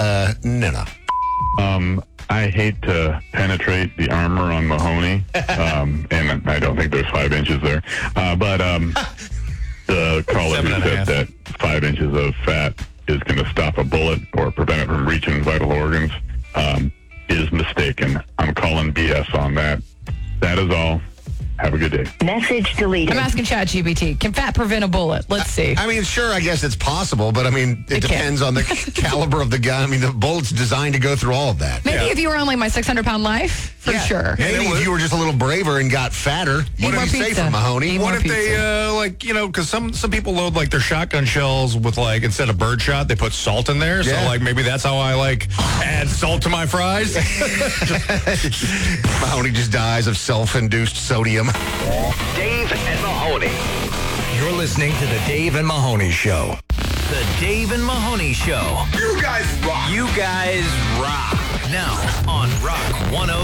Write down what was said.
Nina. I hate to penetrate the armor on Mahoney, and I don't think there's 5 inches there. But the caller who said that 5 inches of fat is going to stop a bullet or prevent it from reaching vital organs is mistaken. I'm calling BS on that. That is all. Have a good day. Message deleted. I'm asking ChatGPT, can fat prevent a bullet? Let's see. I mean, sure, I guess it's possible, but I mean, it depends on the caliber of the gun. I mean, the bullet's designed to go through all of that. Maybe if you were on like my 600-pound life, for sure. Maybe if you were just a little braver and got fatter, what did you say for Mahoney? What if they, because some people load like their shotgun shells with like, instead of birdshot, they put salt in there. So like maybe that's how I like add salt to my fries. Mahoney just dies of self-induced sodium. Dave and Mahoney. You're listening to the Dave and Mahoney Show. The Dave and Mahoney Show. You guys rock. You guys rock. Now on Rock 102.